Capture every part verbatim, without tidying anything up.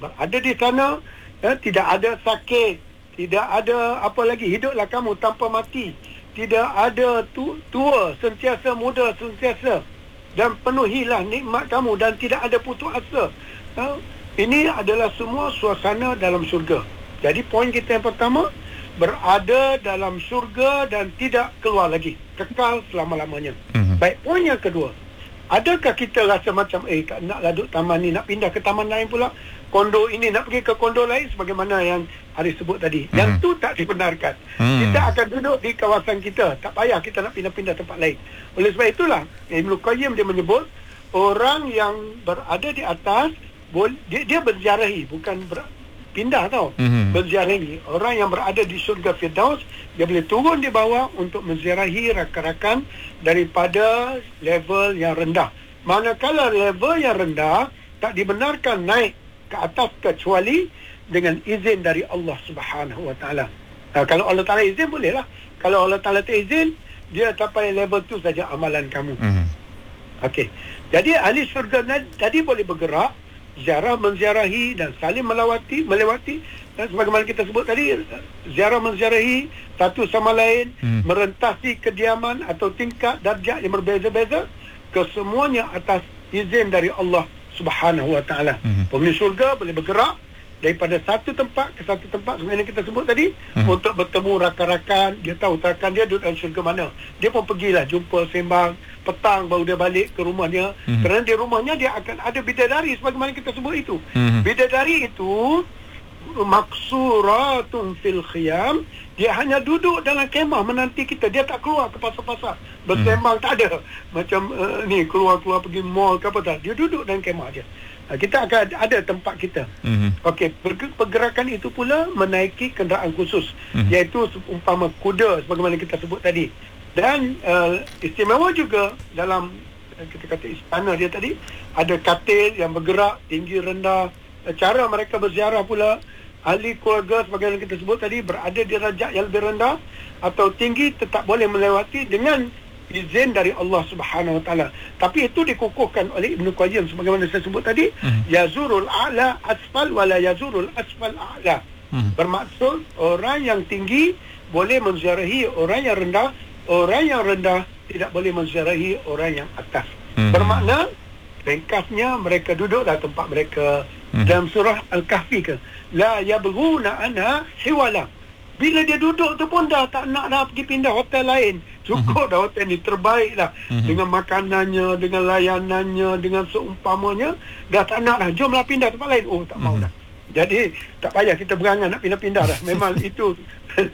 berada di sana, eh, tidak ada sakit, tidak ada apa lagi, hiduplah kamu tanpa mati, tidak ada tu, tua, sentiasa muda, sentiasa, dan penuhilah nikmat kamu dan tidak ada putus asa. Eh, ini adalah semua suasana dalam syurga. Jadi poin kita yang pertama, berada dalam syurga dan tidak keluar lagi, kekal selama-lamanya. Mm-hmm. Baik, poin yang kedua, adakah kita rasa macam eh tak nak laduk taman ni, nak pindah ke taman lain pula, kondo ini nak pergi ke kondo lain, sebagaimana yang Arif sebut tadi. Mm-hmm. Yang tu tak dibenarkan. Mm-hmm. Kita akan duduk di kawasan kita, tak payah kita nak pindah-pindah tempat lain. Oleh sebab itulah Ibnu Qayyim dia menyebut orang yang berada di atas boleh, dia, dia berziarahi, bukan ber, pindah tau. Mm-hmm. Berziarahi. Orang yang berada di syurga Firdaus, dia boleh turun di bawah untuk menziarahi rakan-rakan daripada level yang rendah. Manakala level yang rendah tak dibenarkan naik ke atas kecuali dengan izin dari Allah Subhanahu Wa Taala. Nah, kalau Allah Taala izin bolehlah. Kalau Allah Taala tak izin, dia sampai level tu saja amalan kamu. Mm-hmm. Okey. Jadi ahli syurga tadi boleh bergerak, ziarah menziarahi dan saling melawati, melewati, dan sebagaimana kita sebut tadi, ziarah menziarahi satu sama lain, hmm. merentasi kediaman atau tingkat darjat yang berbeza-beza, kesemuanya atas izin dari Allah Subhanahu Wa Taala. Hmm. Penghuni syurga boleh bergerak daripada satu tempat ke satu tempat, sebenarnya kita sebut tadi, hmm. untuk bertemu rakan-rakan. Dia tahu rakan dia duduk dalam syurga mana, dia pun pergilah jumpa, sembang, petang baru dia balik ke rumahnya. Hmm. Kerana di rumahnya dia akan ada bidadari, sebagaimana kita sebut itu. Hmm. Bidadari itu maksuratun fil khiyam, dia hanya duduk dalam kemah menanti kita, dia tak keluar ke pasar-pasar bersembang. Hmm. Tak ada macam uh, ni keluar-keluar pergi mall ke apa, tak. Dia duduk dalam kemah dia. Kita akan ada tempat kita. Mm-hmm. Okey, pergerakan itu pula menaiki kenderaan khusus, mm-hmm. iaitu umpama kuda, sebagaimana kita sebut tadi. Dan uh, istimewa juga dalam, kita kata istana dia tadi, ada katil yang bergerak tinggi rendah. Cara mereka berziarah pula, ahli keluarga sebagaimana kita sebut tadi, berada di darjat yang lebih rendah atau tinggi, tetap boleh melewati dengan izin dari Allah Subhanahu Wa Taala. Tapi itu dikukuhkan oleh Ibnu Qayyim sebagaimana saya sebut tadi, hmm. yazurul a'la asfal wala yazurul asfal a'la. Hmm. Bermaksud orang yang tinggi boleh menziarahi orang yang rendah, orang yang rendah tidak boleh menziarahi orang yang atas. Hmm. Bermakna ringkasnya mereka duduk dalam tempat mereka. Hmm. Dalam surah Al-Kahfi ke, la yabghuna anha hiwala. Bila dia duduk tu pun dah tak nak dah pergi pindah hotel lain. Cukup dah hotel ni, terbaik dah. Mm-hmm. Dengan makanannya, dengan layanannya, dengan seumpamanya, dah tak nak dah. Jomlah pindah tempat lain. Oh, tak mm-hmm. mau dah. Jadi tak payah kita berangan nak pindah-pindah dah. Memang itu eh,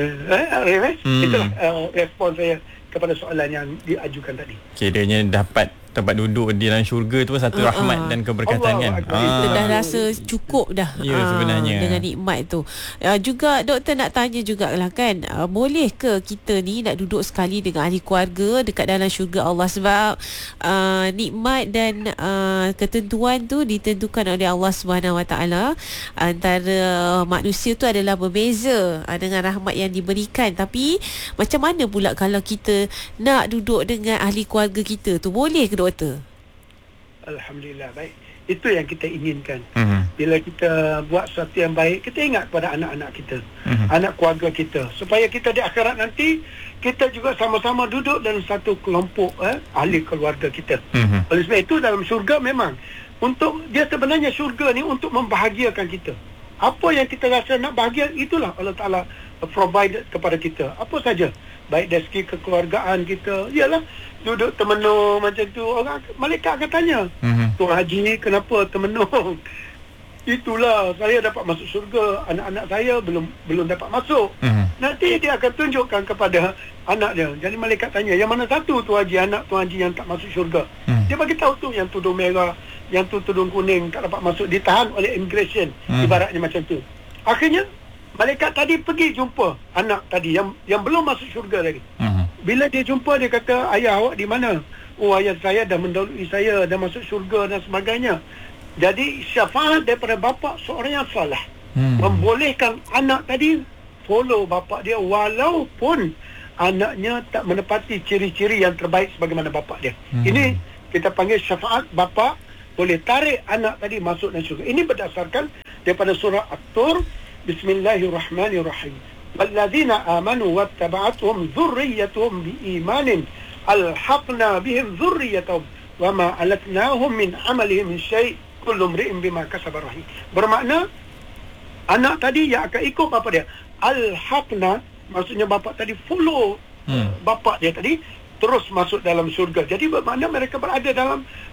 eh, mm. itulah uh, respon saya kepada soalan yang diajukan tadi. Kiranya dapat tempat duduk di dalam syurga tu satu uh, rahmat uh, dan keberkatan kan. Kita ah. dah rasa cukup dah ya, sebenarnya. Uh, dengan nikmat tu. Uh, juga doktor nak tanya jugalah kan, uh, boleh ke kita ni nak duduk sekali dengan ahli keluarga dekat dalam syurga Allah, sebab uh, nikmat dan uh, ketentuan tu ditentukan oleh Allah Subhanahu Wa Taala. Antara manusia tu adalah berbeza uh, dengan rahmat yang diberikan. Tapi macam mana pula kalau kita nak duduk dengan ahli keluarga kita tu, boleh ke doktor? Alhamdulillah, baik. Itu yang kita inginkan. Uh-huh. Bila kita buat sesuatu yang baik, kita ingat kepada anak-anak kita, uh-huh. anak keluarga kita, supaya kita di akhirat nanti kita juga sama-sama duduk dalam satu kelompok eh, ahli keluarga kita. Uh-huh. Oleh sebab itu dalam syurga memang untuk dia, sebenarnya syurga ni untuk membahagiakan kita. Apa yang kita rasa nak bahagia, itulah Allah Ta'ala provide kepada kita. Apa saja, baik dari segi kekeluargaan kita, ialah duduk termenung macam tu, orang malaikat akan tanya, mm-hmm. Tuan Haji kenapa termenung? Itulah saya dapat masuk syurga, anak-anak saya belum belum dapat masuk. Mm-hmm. Nanti dia akan tunjukkan kepada anak dia. Jadi malaikat tanya, yang mana satu Tuan Haji, anak Tuan Haji yang tak masuk syurga? Mm-hmm. Dia bagi tahu tu, yang tudung merah, yang tu tudung kuning tak dapat masuk, ditahan oleh immigration, mm-hmm. ibaratnya macam tu. Akhirnya malaikat tadi pergi jumpa anak tadi yang yang belum masuk syurga lagi. Mm-hmm. Bila dia jumpa, dia kata, ayah awak di mana? Oh, ayah saya dah mendahului saya, dah masuk syurga dan sebagainya. Jadi syafaat daripada bapa seorang yang salah, hmm. membolehkan anak tadi follow bapa dia walaupun anaknya tak menepati ciri-ciri yang terbaik sebagaimana bapa dia. Hmm. Ini kita panggil syafaat bapa boleh tarik anak tadi masuk dalam syurga. Ini berdasarkan daripada surah At-Tur. Bismillahirrahmanirrahim. Walladzina amanu wattaba'atuhum dzurriyyatuhum biimanin alhaqna bihim dzurriyyatahum wama alatnahum min amalihim min syai' kullu imri'in bima kasaba rahim. Bermakna anak tadi yang akan ikut bapa dia, alhaqna, maksudnya bapa tadi follow hmm. bapa dia tadi, terus masuk dalam syurga. Jadi bermakna mereka berada dalam